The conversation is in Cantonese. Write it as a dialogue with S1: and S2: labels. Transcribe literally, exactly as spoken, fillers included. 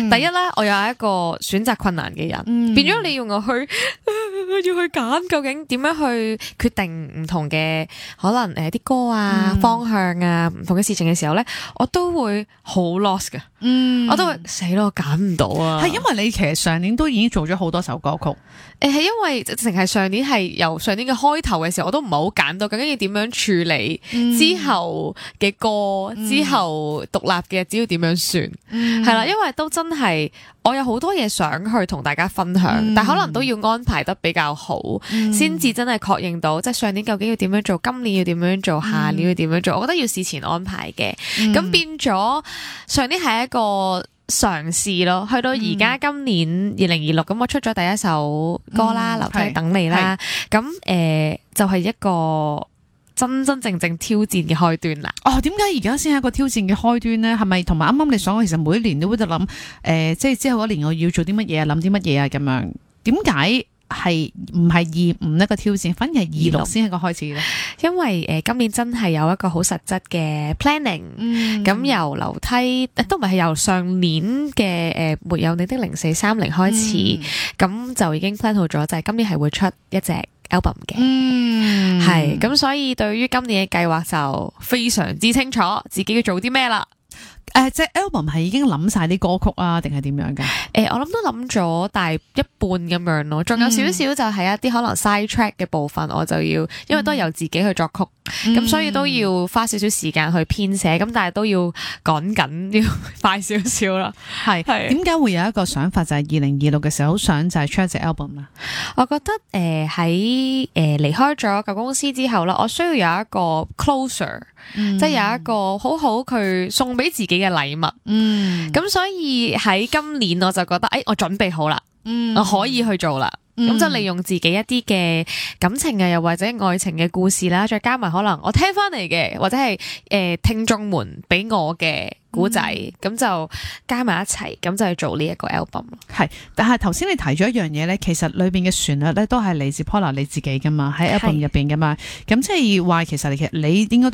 S1: 嗯、第一咧，我有一個選擇困難嘅人，嗯、變咗你要我去要去揀究竟點樣去決定唔同嘅可能誒啲歌啊、嗯、方向啊唔同嘅事情嘅時候咧，我都會好 lost 㗎。嗯，我都會死咯，揀唔到啊！
S2: 係因為你其實上年都已經做咗好多首歌曲，
S1: 誒係因為直情係上年係由上年嘅開頭嘅時候，我都唔係好揀到究竟要點樣處理、嗯、之後嘅歌，嗯、之後獨立嘅只要點樣算，係、嗯、啦，因為都真係我有好多嘢想去同大家分享，嗯、但可能都要安排得比較好，先至、嗯、真係確認到，即係上年究竟要點樣做，今年要點樣做，下年要點樣做，嗯、我覺得要事前安排嘅，咁、嗯、變咗上年係一個個嘗試咯，去到而家今年二零二六咁，我出咗第一首歌啦，樓梯、嗯、等你啦，咁誒、呃、就係、是、一個真真正正挑戰嘅開端啦。
S2: 哦，點解而家先係一個挑戰嘅開端咧？係咪同埋啱啱你講，其實每一年都會喺度諗，誒、呃，即係之後一年我要做啲乜嘢啊，諗啲乜嘢啊，咁樣點解？係唔係二五一個挑戰，反而係二六先係個開始咧。
S1: 因為誒、呃、今年真係有一個好實質嘅 planning，咁、嗯、由樓梯都唔係由上年嘅誒、呃、沒有你的零四三零開始，咁、嗯、就已經 plan 好咗，就係、是、今年係會出一隻 album 嘅。嗯，係咁，所以對於今年嘅計劃就非常之清楚，自己要做啲咩啦。
S2: 誒、呃，隻 album 係已經諗晒啲歌曲啊，定係點樣噶？誒、
S1: 呃，我諗都諗咗大一半咁樣咯，仲有少少就係一啲可能 side track 嘅部分，我就要，因為都係由自己去作曲，咁、嗯、所以都要花少少時間去編寫，咁但係都要趕緊，要快少少啦。係係，點解會有一個想法就係二零二六嘅時候好想就係出一隻 album 啊？我覺得誒喺誒離開咗舊公司之後啦，我需要有一個 closure，、嗯、即係有一個好好佢送俾自己嘅禮物。嗯，咁所以喺今年我就覺得，誒、哎，我準備好啦，嗯，我可以去做啦。咁、嗯、就利用自己一啲嘅感情啊，又或者愛情嘅故事啦，再加埋可能我聽翻嚟嘅，或者係誒、呃、聽眾們俾我嘅古仔，咁、嗯、就加埋一齊，咁就去做呢一個 album。係，但係頭先你提咗一樣嘢咧，其實裏邊嘅旋律咧都係嚟自 Paula 你自己噶嘛，喺 album 入邊噶嘛，咁即係話其實其實你應該。